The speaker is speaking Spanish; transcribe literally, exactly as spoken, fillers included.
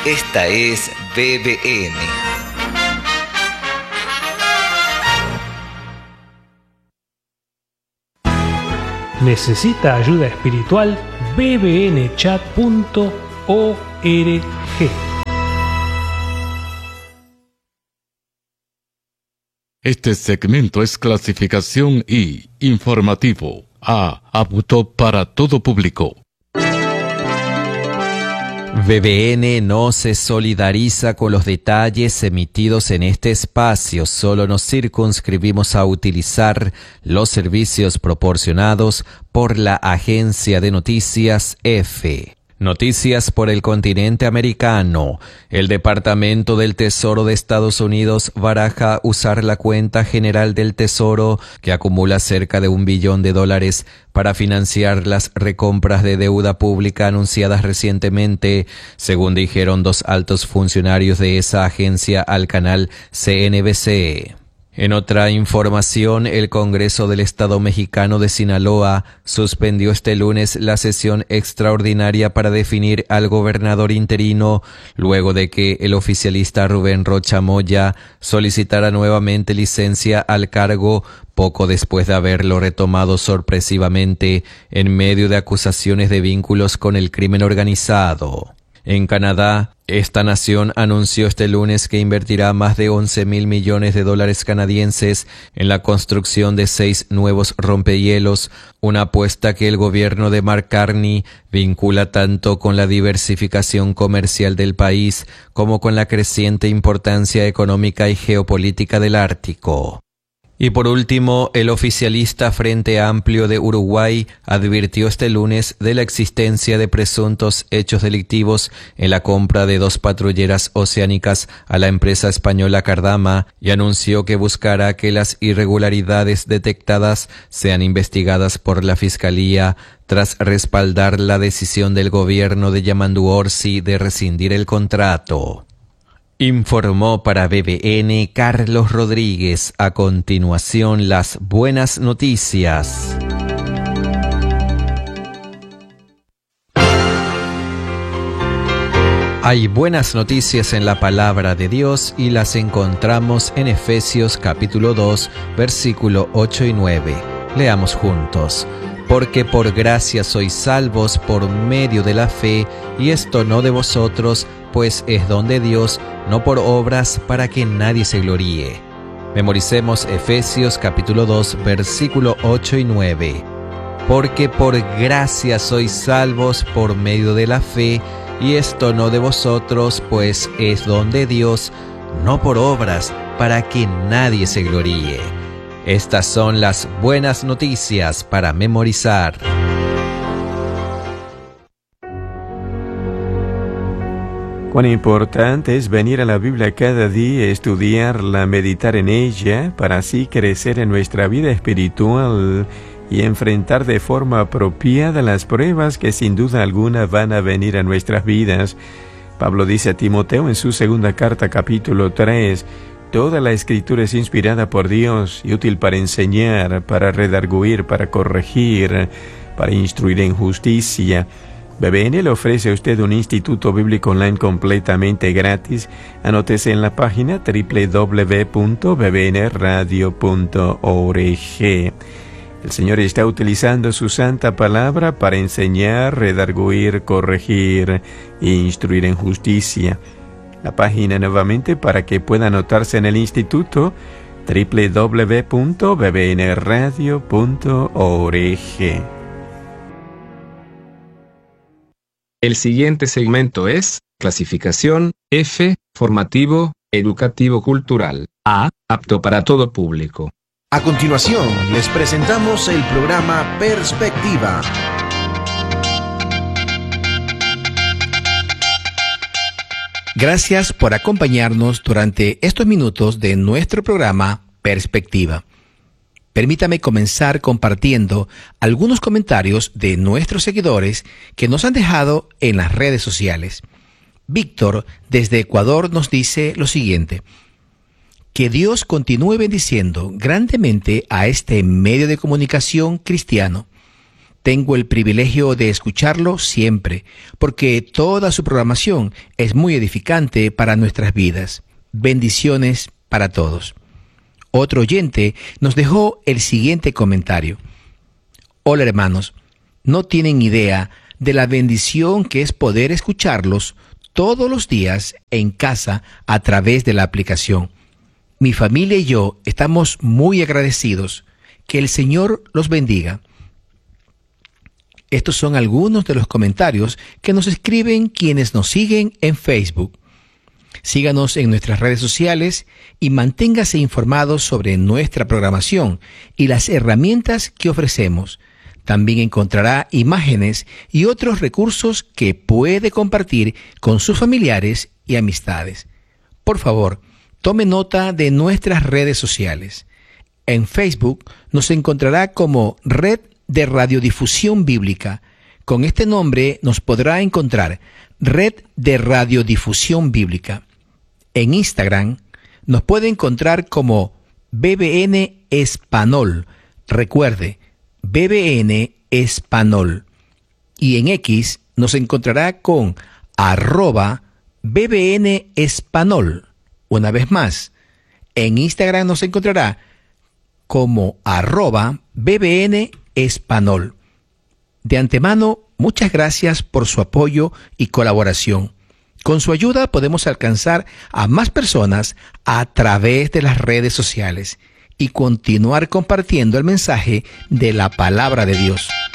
Esta es B B N. ¿Necesita ayuda espiritual? b b n chat punto org. Este segmento es clasificación I, informativo, A, apto para todo público. B B N no se solidariza con los detalles emitidos en este espacio, solo nos circunscribimos a utilizar los servicios proporcionados por la agencia de noticias EFE. Noticias por el continente americano. El Departamento del Tesoro de Estados Unidos baraja usar la cuenta general del Tesoro, que acumula cerca de un billón de dólares, para financiar las recompras de deuda pública anunciadas recientemente, según dijeron dos altos funcionarios de esa agencia al canal C N B C. En otra información, el Congreso del Estado mexicano de Sinaloa suspendió este lunes la sesión extraordinaria para definir al gobernador interino, luego de que el oficialista Rubén Rocha Moya solicitara nuevamente licencia al cargo poco después de haberlo retomado sorpresivamente en medio de acusaciones de vínculos con el crimen organizado. En Canadá, esta nación anunció este lunes que invertirá más de once mil millones de dólares canadienses en la construcción de seis nuevos rompehielos, una apuesta que el gobierno de Mark Carney vincula tanto con la diversificación comercial del país como con la creciente importancia económica y geopolítica del Ártico. Y por último, el oficialista Frente Amplio de Uruguay advirtió este lunes de la existencia de presuntos hechos delictivos en la compra de dos patrulleras oceánicas a la empresa española Cardama y anunció que buscará que las irregularidades detectadas sean investigadas por la Fiscalía tras respaldar la decisión del gobierno de Yamandu Orsi de rescindir el contrato. Informó para B B N Carlos Rodríguez. A continuación, las buenas noticias. Hay buenas noticias en la palabra de Dios y las encontramos en Efesios capítulo dos, versículo ocho y nueve. Leamos juntos. Porque por gracia sois salvos por medio de la fe, y esto no de vosotros, pues es don de Dios, no por obras, para que nadie se gloríe. Memoricemos Efesios capítulo dos, versículo ocho y nueve. Porque por gracia sois salvos por medio de la fe, y esto no de vosotros, pues es don de Dios, no por obras, para que nadie se gloríe. Estas son las buenas noticias para memorizar. Cuán importante es venir a la Biblia cada día, estudiarla, meditar en ella, para así crecer en nuestra vida espiritual y enfrentar de forma apropiada las pruebas que sin duda alguna van a venir a nuestras vidas. Pablo dice a Timoteo en su segunda carta, capítulo tres, toda la Escritura es inspirada por Dios y útil para enseñar, para redarguir, para corregir, para instruir en justicia. B B N le ofrece a usted un instituto bíblico online completamente gratis. Anótese en la página doble u doble u doble u punto b b n radio punto org. El Señor está utilizando su santa palabra para enseñar, redarguir, corregir e instruir en justicia. La página nuevamente para que pueda anotarse en el instituto, doble u doble u doble u punto b b n radio punto org. El siguiente segmento es clasificación F, formativo, educativo cultural, A, apto para todo público. A continuación, les presentamos el programa Perspectiva. Gracias por acompañarnos durante estos minutos de nuestro programa Perspectiva. Permítame comenzar compartiendo algunos comentarios de nuestros seguidores que nos han dejado en las redes sociales. Víctor, desde Ecuador, nos dice lo siguiente: que Dios continúe bendiciendo grandemente a este medio de comunicación cristiano. Tengo el privilegio de escucharlo siempre, porque toda su programación es muy edificante para nuestras vidas. Bendiciones para todos. Otro oyente nos dejó el siguiente comentario. Hola hermanos, no tienen idea de la bendición que es poder escucharlos todos los días en casa a través de la aplicación. Mi familia y yo estamos muy agradecidos. Que el Señor los bendiga. Estos son algunos de los comentarios que nos escriben quienes nos siguen en Facebook. Síganos en nuestras redes sociales y manténgase informados sobre nuestra programación y las herramientas que ofrecemos. También encontrará imágenes y otros recursos que puede compartir con sus familiares y amistades. Por favor, tome nota de nuestras redes sociales. En Facebook nos encontrará como Red de Radiodifusión Bíblica. Con este nombre nos podrá encontrar, Red de Radiodifusión Bíblica. En Instagram nos puede encontrar como B B N Espanol. Recuerde, B B N Espanol. Y en X nos encontrará con arroba B B N Espanol. Una vez más, en Instagram nos encontrará como arroba B B N Espanol. De antemano, muchas gracias por su apoyo y colaboración. Con su ayuda podemos alcanzar a más personas a través de las redes sociales y continuar compartiendo el mensaje de la palabra de Dios.